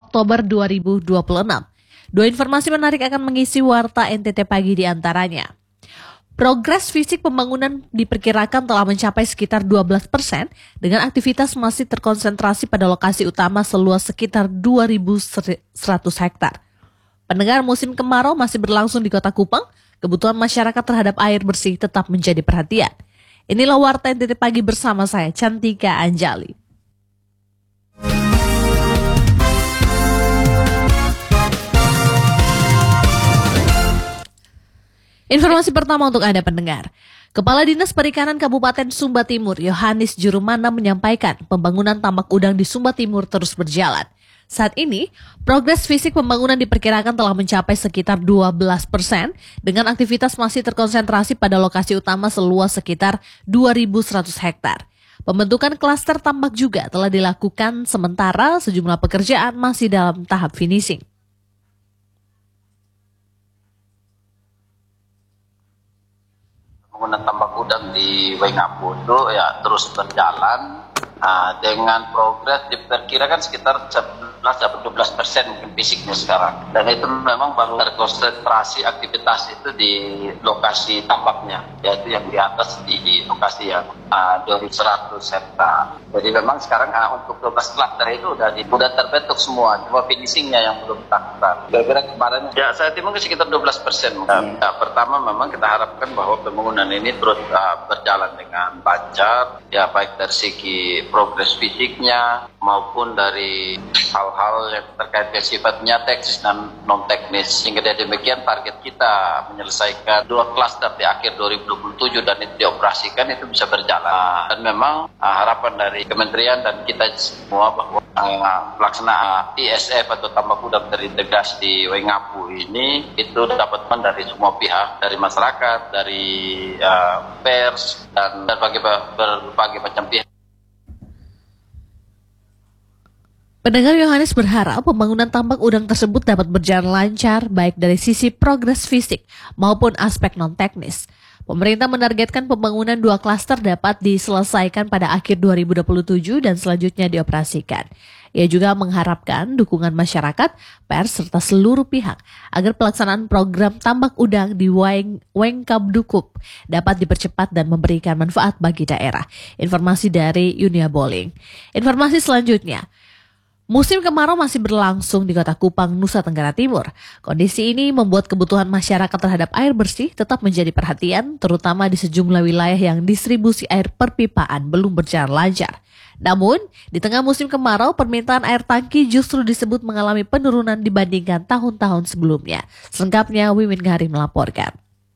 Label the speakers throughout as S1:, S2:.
S1: Oktober 2026. Dua informasi menarik akan mengisi Warta NTT Pagi di antaranya. Progres fisik pembangunan diperkirakan telah mencapai sekitar 12% dengan aktivitas masih terkonsentrasi pada lokasi utama seluas sekitar 2.100 hektar. Pendengar, musim kemarau masih berlangsung di Kota Kupang, kebutuhan masyarakat terhadap air bersih tetap menjadi perhatian. Inilah Warta NTT Pagi bersama saya, Cantika Anjali. Informasi pertama untuk Anda pendengar. Kepala Dinas Perikanan Kabupaten Sumba Timur, Yohanes Jurumana menyampaikan pembangunan tambak udang di Sumba Timur terus berjalan. Saat ini, progres fisik pembangunan diperkirakan telah mencapai sekitar 12% dengan aktivitas masih terkonsentrasi pada lokasi utama seluas sekitar 2.100 hektar. Pembentukan klaster tambak juga telah dilakukan sementara sejumlah pekerjaan masih dalam tahap finishing.
S2: Pembangunan tambak udang di Waingapu itu terus berjalan dengan progres diperkirakan sekitar 11-12% mungkin fisiknya sekarang. Dan itu memang baru terkonsentrasi aktivitas itu di lokasi tambaknya, yaitu yang di atas di lokasi yang 2.100 hektar. Jadi memang sekarang untuk 12 klaster itu udah terbentuk semua, cuma finishingnya yang belum dilakukan. Kira-kira kemarin saya mungkin sekitar 12%. Pertama memang kita harapkan bahwa pembangunan ini terus berjalan dengan lancar, baik dari segi progres fisiknya maupun dari hal-hal yang terkait dengan sifatnya teknis dan non-teknis. Sehingga demikian target kita menyelesaikan 2 klaster di akhir 2027 dan itu dioperasikan itu bisa berjalan. Dan memang harapan dari kementerian dan kita semua bahwa pelaksanaan ISF atau tambak udang terintegrasi di Waingapu ini itu dapat dari semua pihak, dari masyarakat, dari pers dan berbagai macam pihak.
S1: Pendengar, Yohanes berharap pembangunan tambak udang tersebut dapat berjalan lancar baik dari sisi progres fisik maupun aspek non-teknis. Pemerintah menargetkan pembangunan 2 klaster dapat diselesaikan pada akhir 2027 dan selanjutnya dioperasikan. Ia juga mengharapkan dukungan masyarakat, pers, serta seluruh pihak agar pelaksanaan program tambak udang di Waingapu dapat dipercepat dan memberikan manfaat bagi daerah. Informasi dari Yunia Boling. Informasi selanjutnya. Musim kemarau masih berlangsung di Kota Kupang, Nusa Tenggara Timur. Kondisi ini membuat kebutuhan masyarakat terhadap air bersih tetap menjadi perhatian, terutama di sejumlah wilayah yang distribusi air perpipaan belum berjalan lancar. Namun, di tengah musim kemarau, permintaan air tangki justru disebut mengalami penurunan dibandingkan tahun-tahun sebelumnya. Selengkapnya, Wiwin Ngari melaporkan.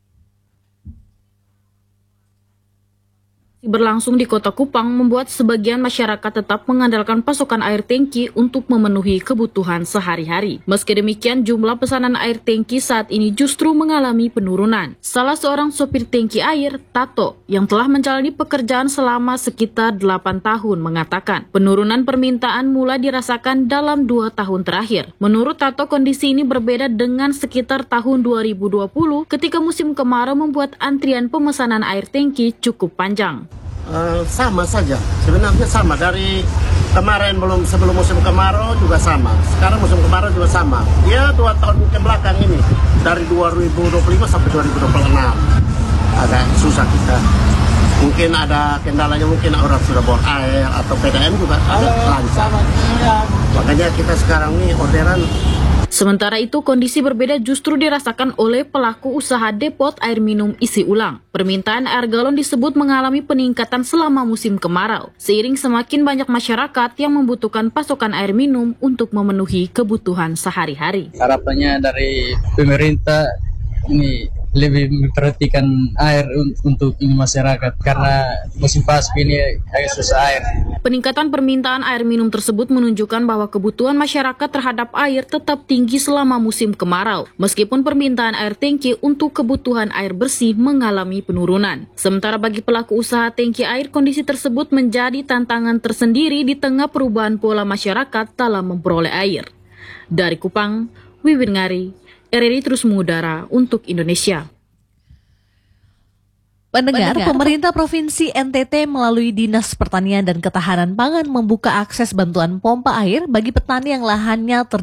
S3: Berlangsung di Kota Kupang membuat sebagian masyarakat tetap mengandalkan pasokan air tangki untuk memenuhi kebutuhan sehari-hari. Meski demikian, jumlah pesanan air tangki saat ini justru mengalami penurunan. Salah seorang sopir tangki air, Tato, yang telah menjalani pekerjaan selama sekitar 8 tahun mengatakan, penurunan permintaan mulai dirasakan dalam 2 tahun terakhir. Menurut Tato, kondisi ini berbeda dengan sekitar tahun 2020 ketika musim kemarau membuat antrian pemesanan air tangki cukup panjang.
S4: Sama saja, sebenarnya sama dari kemarin sebelum musim kemarau juga sama. Sekarang musim kemarau juga sama. Ya 2 tahun ke belakang ini dari 2025 sampai 2026 agak susah kita. Mungkin ada kendalanya, mungkin orang sudah bor air atau PDM juga agak lancar. Makanya kita sekarang ini orderan.
S3: Sementara itu, kondisi berbeda justru dirasakan oleh pelaku usaha depot air minum isi ulang. Permintaan air galon disebut mengalami peningkatan selama musim kemarau, seiring semakin banyak masyarakat yang membutuhkan pasokan air minum untuk memenuhi kebutuhan sehari-hari.
S5: Harapannya dari pemerintah ini lebih memperhatikan air untuk ini masyarakat karena musim pasca ini agak susah air.
S3: Peningkatan permintaan air minum tersebut menunjukkan bahwa kebutuhan masyarakat terhadap air tetap tinggi selama musim kemarau, meskipun permintaan air tangki untuk kebutuhan air bersih mengalami penurunan. Sementara bagi pelaku usaha tangki air, kondisi tersebut menjadi tantangan tersendiri di tengah perubahan pola masyarakat dalam memperoleh air. Dari Kupang, Wiwin Ngari, RRI terus mengudara untuk Indonesia.
S1: Pendengar, pemerintah Provinsi NTT melalui Dinas Pertanian dan Ketahanan Pangan membuka akses bantuan pompa air bagi petani yang lahannya